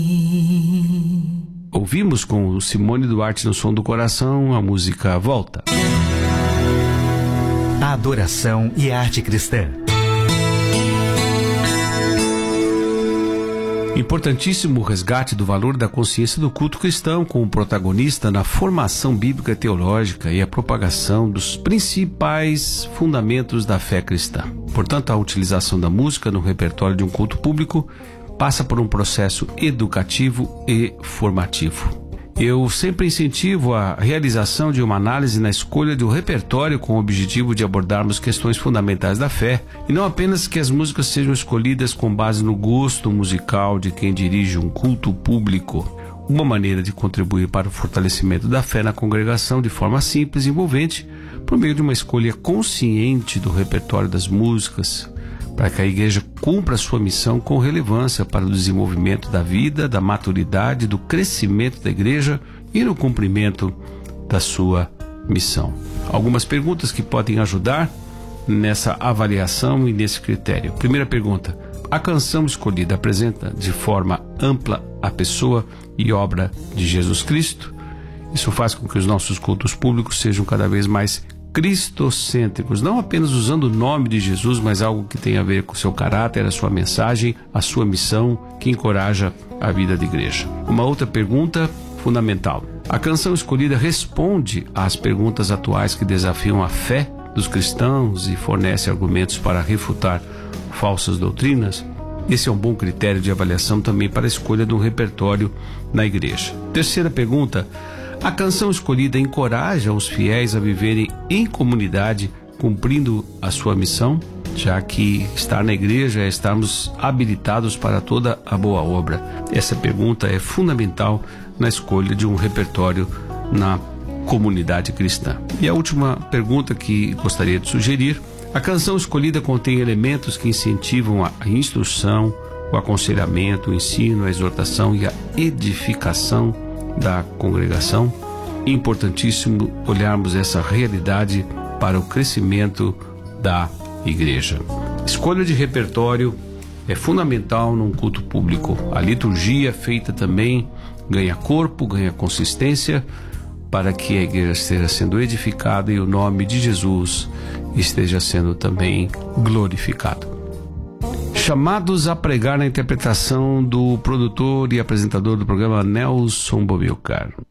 Ouvimos com o Simone Duarte no Som do Coração a música Volta. A adoração e a arte cristã. Importantíssimo o resgate do valor da consciência do culto cristão como protagonista na formação bíblica teológica e a propagação dos principais fundamentos da fé cristã. Portanto, a utilização da música no repertório de um culto público passa por um processo educativo e formativo. Eu sempre incentivo a realização de uma análise na escolha do repertório com o objetivo de abordarmos questões fundamentais da fé e não apenas que as músicas sejam escolhidas com base no gosto musical de quem dirige um culto público. Uma maneira de contribuir para o fortalecimento da fé na congregação de forma simples e envolvente por meio de uma escolha consciente do repertório das músicas, para que a igreja cumpra sua missão com relevância para o desenvolvimento da vida, da maturidade, do crescimento da igreja e no cumprimento da sua missão. Algumas perguntas que podem ajudar nessa avaliação e nesse critério. Primeira pergunta: a canção escolhida apresenta de forma ampla a pessoa e obra de Jesus Cristo? Isso faz com que os nossos cultos públicos sejam cada vez mais cristocêntricos, não apenas usando o nome de Jesus, mas algo que tem a ver com o seu caráter, a sua mensagem, a sua missão, que encoraja a vida da igreja. Uma outra pergunta fundamental: a canção escolhida responde às perguntas atuais que desafiam a fé dos cristãos e fornece argumentos para refutar falsas doutrinas? Esse é um bom critério de avaliação também para a escolha de um repertório na igreja. Terceira pergunta: a canção escolhida encoraja os fiéis a viverem em comunidade, cumprindo a sua missão, já que estar na igreja é estarmos habilitados para toda a boa obra. Essa pergunta é fundamental na escolha de um repertório na comunidade cristã. E a última pergunta que gostaria de sugerir: a canção escolhida contém elementos que incentivam a instrução, o aconselhamento, o ensino, a exortação e a edificação da congregação? Importantíssimo olharmos essa realidade para o crescimento da igreja. Escolha de repertório é fundamental num culto público. A liturgia feita também ganha corpo, ganha consistência, para que a igreja esteja sendo edificada e o nome de Jesus esteja sendo também glorificado. Chamados a pregar na interpretação do produtor e apresentador do programa, Nelson Bomilcar.